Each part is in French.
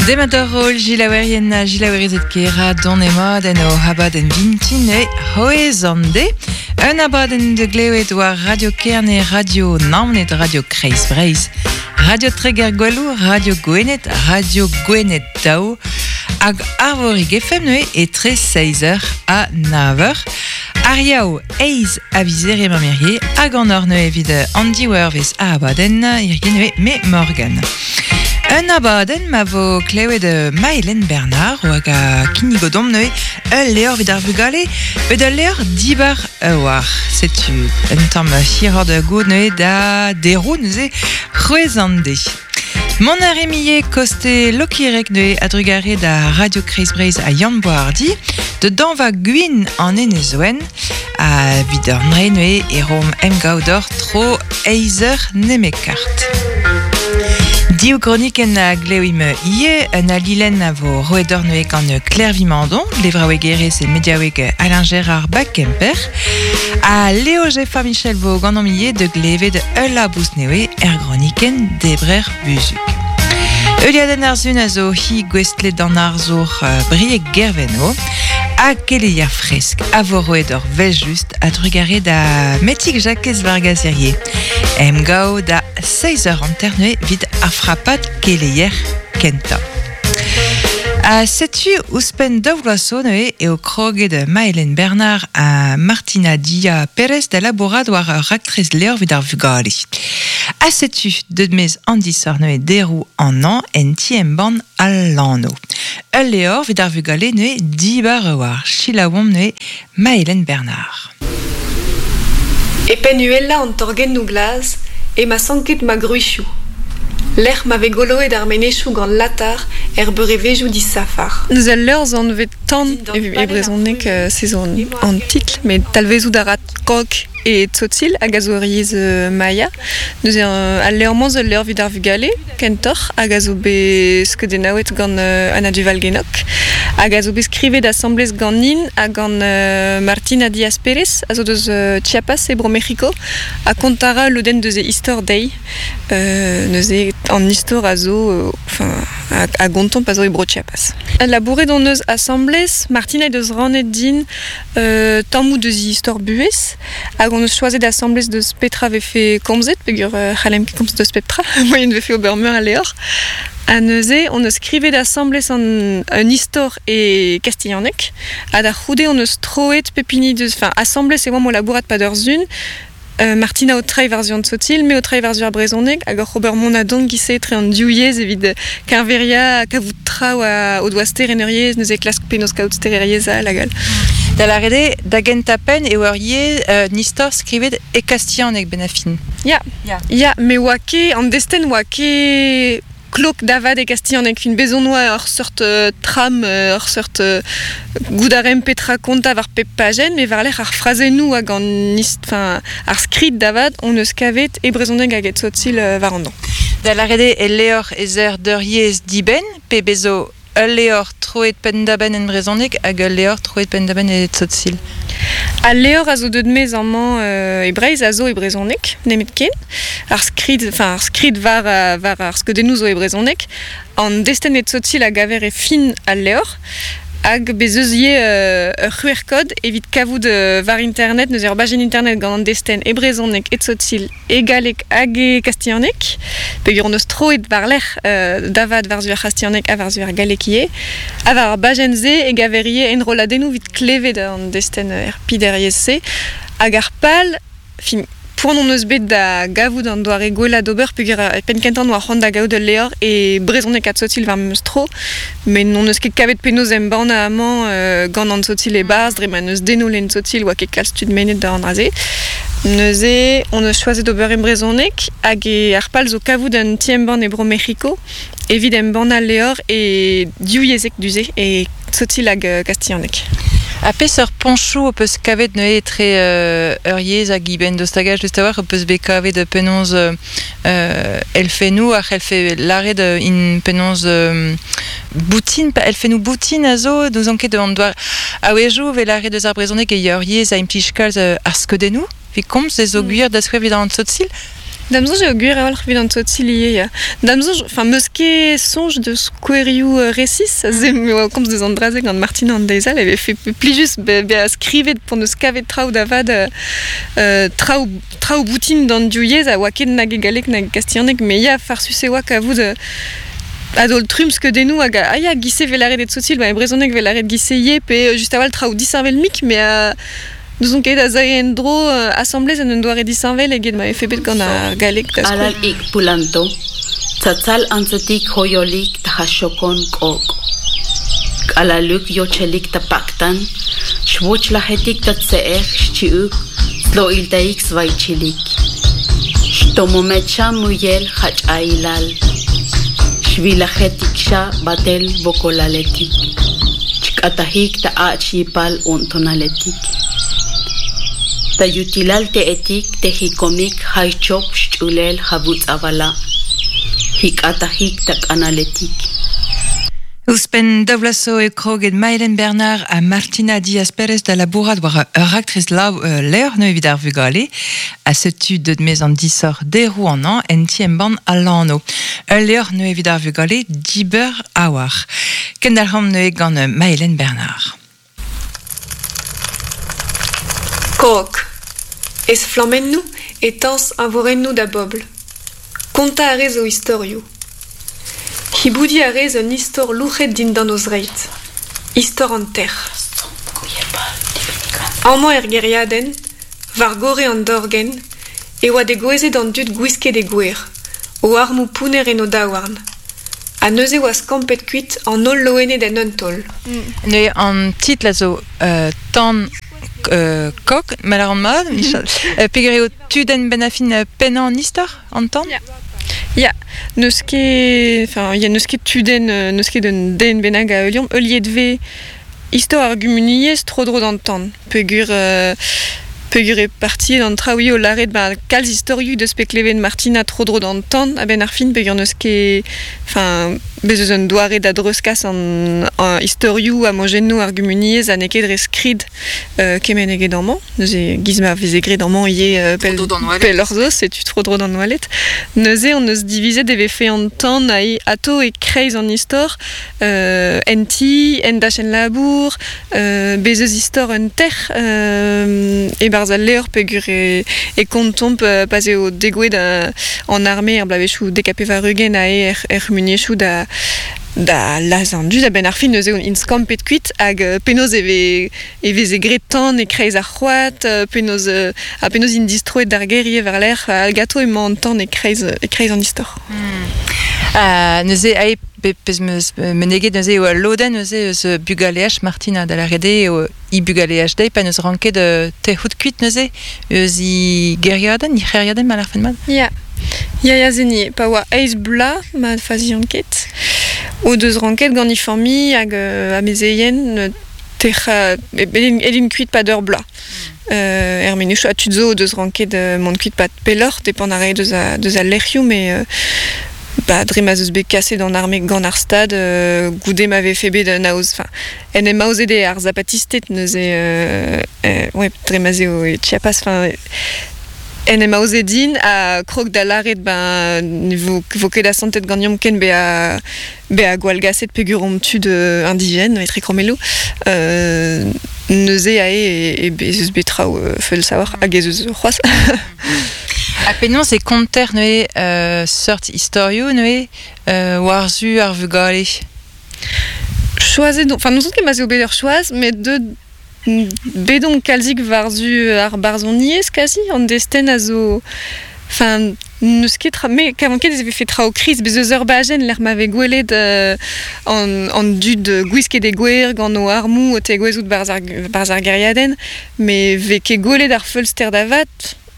Demadorol gilawerien gilawerizet kera don emad en o habaden vintin e hoezande. Un abaden de glewet war Radio Kern et Radio Namnet, Radio Kreis Breis, Radio Treger Gwalou, Radio Gwenet, Radio Gwenet Tao, hag arvorig FM et 16h à 9h. Ariao eiz aviser e mamerier hag an or neue vid Andy Werves a abaden irgen me Morgan. Un abaden ma vo klewe de Maëlène Bernard ou hag a kinigo dom neue leor vid ar vugale bet a leor dibar war. Setu un tamm hiror de go neue da derou neuze c'hwezande. Mon aremie koste lokirek neue adrugare da Radio Kreis Breis a Yann Boardi de danva gwin an enezoen a vidornre neue e rom emgaudor tro eizer nemekart. Diou chroniken a glewim ie un alilen a vo roedor neue gant Claire Vimandon, levraoueg erez e mediaoueg Alain Gérard Bacquemper, a Léo Jefa Michel vo gant amie de glevet eul bous neue chroniken debrer buzuk. Euliaden ar zun a zo hi gwestle dan ar zour brieg gerveno, a keleier fresk a vo roedor vel just a drugare da metik Jacques Vargazerier. Emgao da 16h an ternue vid a frappat keleier kenta. A setu ouspen dovloaso neue eo kroget de Maëlène Bernard a Martina Dia Pérez da laborad war raktrez leor vid ar vugale. A setu deudmez an disor neue derou an an en tiem ban al lano. Ul leor vid ar vugale neue dibar war chilaouam neue Maëlène Bernard. E penuella an torgen nou glaz e ma sanket ma gruichou. L'er m'avait goloet ar menechou gant latar beure vejou di safar. Nous a leurs en vet tan e brezonnek saison an titl, mais talvezou darat kok et tsotil a gazoriez Maya. Nous a leurmanz leur vid ar vugale, kentor, a gazo be skedenaouet gant Anna Duval genok, a gazo be skrivet d'assemblez gant nin, a gant Martina Diaz Pérez, a zo deus Chiapas e Bro Mexico, a kontara loden deus e Histor Day, neuze en histoire a zo, a gonton pa zo e Bro Chiapas. La bourrée don neus assemblez, Martina deus ranet din, tammou deus Histor buez, a gant neus choazet assemblez deus Petra vefe komzet, pegur c'halem ki komzet deus Petra, moyen vefe obermeur a leor. A neuze, on eus skrivet d'assemblez un histor e kastillanek, a da c'houde on eus troet pepini deus, assemblez e oam o labourat pa d'ur zun, Martina o trai varzion sotil, me o trai varzion ar brezoneg, hag ar Robert Monadon gise tre an diouiez evit karveria kavout tra o doaster eneriez, neuze klask penos kaout stereriez a lagal. Da la rede, da gentapen e oarie nistor skrivet e kastillanek benafin. Ya, me oake, an desten oake klok davad e kastillanek fin bezonoa ar sort tram, ar sort goudarem petra konta var pep pagen, me var l'er ar frazenou hag an ar skrit davad, on eus kavet e brezoneg hag et sotil var an dan. Da la rede e leor ezer deuriez diben, pe bezo ul leor troet pendaben en brezoneg hag ul leor troet pendaben et sotil. A leor a zo deudmez amman e breiz a zo e brezoneg, nemet ken, ar skrid var ar skedenou zo e brezoneg, an desten et sotil a gaver e fin a leor, hag bezeuzie c'hwer kod evit kavout var internet, neuze ur bajen internet gant an desten e brezoneg et sotil e galek hag e kastillanek, pegur on eus troet var l'er davad var zuer kastillanek a var zuer galek ie, a var bajen ze e gaverie enroladenou vit klevet an desten pideriez se, hag ar pal, fin poan on eus bet da gavout an doare gwella d'ober pegur penkentan oa c'hant da gaout de leor e brezoneg at sotil var meus tro, men on eus ket kavet penaos em ban a amant gant an sotil e barz, dre ma neus denol en sotil oa ket kal stud menet da an raze. Neuze, on eus choazet d'ober en brezoneg hag e ar pal zo kavout an tiem ban e Bro Mexico, evit em ban a leor e diouiezek duze e sotil hag kastillanek. A pez ur ponchou o peus kavet neue etre uriez hag iben dostagaj just a war o peus bet kavet penonz elfenou ar elfe lare in penonz boutine, elfenou boutine a zo nous anket an doar a wejou ve lare deus ar brezoneg e uriez a implichkalz ar skedenou vi komz ez o gwir da skrev vid an sotil. Damzo j'ai auguire à vid en totilier. Damzo, enfin meusque songe de squeriu récis, comme des Andrazé quand Martina Andezal avait fait plus juste scrive pour nous scaver trau d'avad trau boutine dans duyez à waken nagegalek nag castionnek mais ya farsu sewa kavu de adol trums que des nous aya gissé velare de tsotil va brezonnek velare de gissé yep et juste avant le trau disservel mic mais nous on ket azayendro assemblée en doit redisservel et ged ma febet quand a galek das alal ik pulanto tsatsal anzatik hoyolik tahashokon kok alaluk yochelik tapaktan shwoch lahetik tatseer shchiuk slo iltaik svaichilik shtomomecha muyel hach ailal shvilahetik sha batel vokolaletik chikatahik ta achipal untonaletik ta yutilal te etik te hikomik haichop shulel habut avala hikatahik ta kanaletik. Ouspen Dovlaso et Krog et Mailen Bernard à Martina Diaz Pérez de la Bourrade war actrice l'air no evidar vugale à ce tu de maison 10 sort des roues en an en tiemban à l'anno l'air no evidar vugale diber awar kendalhom no egan Mailen Bernard Krog es flammen nous et tans avoren nous da bobl conta arez o historio Hiboudi arez un histor luchet din dan oz reit. Histor an terre. Amman geriaden, var gore an dorgen, e oa de goezet an dud gwiske de gwer, o armou pouner en o daouarn. A neuze oa skampet kuit an ol loene den untol. Ne an titre zo tan kok, malaran mad, pegreo tuden benafin penan an histor an tan? Ja, neuske tuden, neuske den benag a Eulion, euliedve histoire argumuniez trop drôle d'entendre. Pegur est parti dans traoui au l'arrêt de calz historique de specleven Martina trop drôle d'entendre. A ben arfin pegur neuske, enfin, bezeuzen doare d'adreskas en historiou homogéno argumuniez a neket reskrid kemen ege d'amant. Neuze gizma vezegre d'amant yé pel orzo, c'est tu trop drôle dans noilette. Neuze on neus divise devait fait entendre ato et kreis en histoire enti, endachen labour, bezeuz histoire en terre et barzal leor pegur et contomp pasé au dégoué en armée en blavechou décapé varugen a muniechou da lazandu da ben arfin neuze in skampet kuit hag penaos eve zegret tan e kreiz ar c'hoat penaos in distroet d'ar guerrier ver l'air al gato e man tan e kreiz an istor. Neuze ae pez meneget neuze o loden neuze eus bugaleach Martina da la rede o i bugaleach dei pa neus ranket de te hout kuit neuze eus i geriaden, i c'heriaden mal ar fen mad? Ya zeni, pa oa eiz bla ma fazi anket o deus ranket gant i fammi hag a mezeien elin kuit pa d'eur bla. Menechou a tuzo o deus ranket mont kuit pa pelor depan a re deus a lerioù mais dremaz eus bet kaset an arme gant ar stad goude m'avait fait bet naoz, enfin en em maoz ede ar zapatistet neuze dremaz eo e Chiapas, enfin en em maoz edin a krog da laret vo ket a santet gant yom ken be a gwalgaset pegur omtud indigène etre kromelo neuze ae e bezeus betrao feul savoir hag ez eus c'hoaz. A penon c'est konter neue sort historio neue warzu ar vugale. Choazet donc, enfin nous sommes mazeo beder choaz, mais de bedon kalzik varzu ar barzon niez quasi en desten a zo, enfin neus ket mais qu'avant ket avait fait trao crise bezeus ur bajen l'air m'avait gwelet en dud gwiske de gwer gant o armou o te gwezout barzar geriaden, mais veke gwelet ar feulster davat.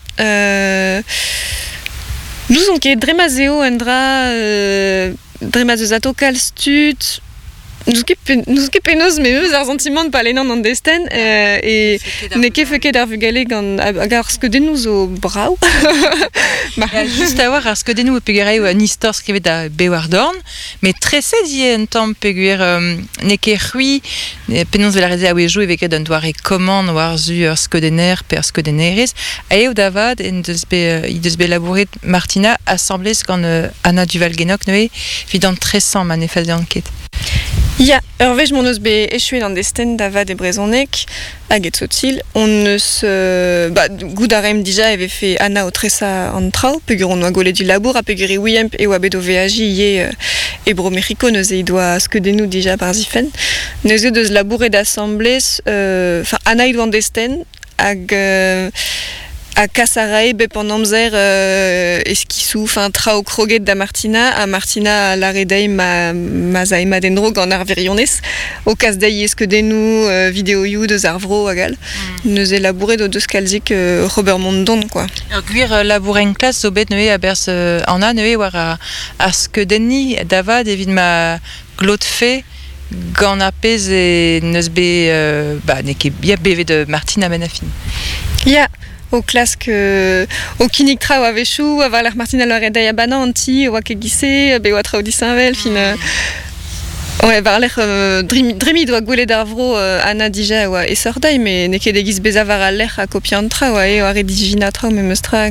Nous on ket dremazeo endra dremaz eus ato kalstut nous ket penaos me eus ar sentiment palenan an desten e ne ket feket ar vugaleg hag ar skedennoù zo brav. Just a war ar skedennoù peguereo an istor skrivet da bewar dorn, met treset ie un tamm peguer ne ket c'hui penaos vel arreze a wejou eveket un doare command war zu ur skedenner per skedennerez a eo davad en deus be labouret Martina assemblez gant Anna Duval-Genok neue vidant 300 manefal d'enquête. Ya, ur vez mon eus be echuet an desten davad e brezonek hag et sotil. On eus gout a rem dija eve fe Anna o tresa an trao, pegur on oa gole du labour a pegur e ouiemp e oa bet o veaji ie e bro Mexico neus e doa skedennoù dija par zifen. Neus e deus labouret d'assemblez, Anna e doa an desten hag a kasarae bep an amzer eskisou, trao kroget da Martina, a Martina laredei ma zaema denro gant ar virionez, o kas dei eskedennoù videoioù deus ar vro agal. Neus e labouret o deus kalzik Robert Mondon, quoi. Ur gwir labouren klas zo bet neue a berz Anna neue war a skedenni davad evit ma glot fe gant a pez e neus be ne ket bia bevet de Martina Benafin. Ya, o klask o kinnig trao a vechou, a var Martina laredei a banan anti, oa ket gise, be oa trao disanvel, fin... Ouais, var dremi doa gwelet ar vro Anna dija oa esordai, me ne ket egiz bez avar a lec'h a kopiant trao, oa re digina trao me meus trag.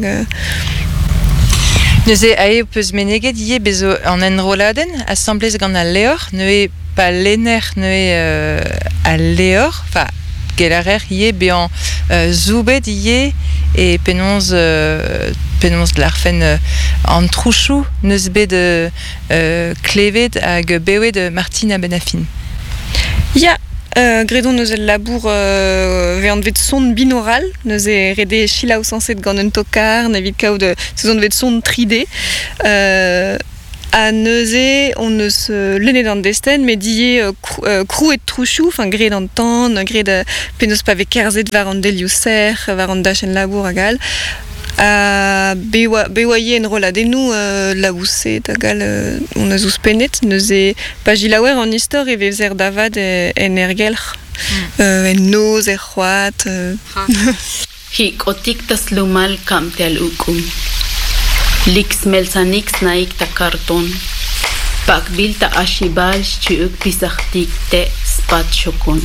Neus e a eo peus meneget ie bezo an enroladen, assemblez gant a leor, neue pa lener neue a leor, gelarer ie be an zoubet ie e penonz l'arfen an trouchou neus bet de klevet hag bewe de Martina Benafin. Ya, gredon neus el labour vean vet son binaural, neus e rede chilaou sanset gant un tokar, nevit kao de sezon vet son 3D. A neuze, on eus lennet an desten, met die krouet trouchou, gret an tan, gret penaos pa vez kerzet var an delioù serc'h, var an dachen labour agal. Bewa ie en roladennoù laousset agal on eus ouspennet, neuze pa jilaouer an istor e vez er davad en ergelc'h, en noz, er c'hoat. Hik otik tas lumal kamtel ukum. Lix melsanix naik ta karton. Pak bil ta ashibal shtiuk pisachtik te spat shokon.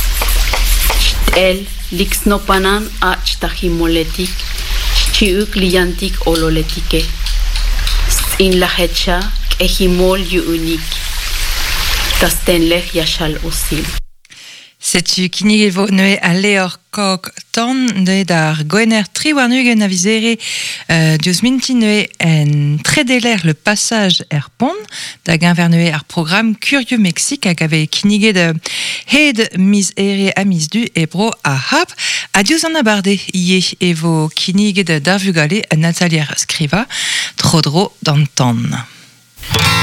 Shtel lix no panan ach ta himoletik. Shtiuk liantik ololetike. In la hecha ke himol yu unik. Tastenlech yashal osil. Setu kinnig evo neue a leor kok tan neue d'ar goener tri war nugen a vizere diouz minti neue en tredeler le passage er pont da ganver neue ar program Curieux Mexique hag ave kinniget hed miz ere a miz du e bro a hap a diouz an abarde ie evo kinniget d'ar vugale Nathalie Skriva trodro d'an tan.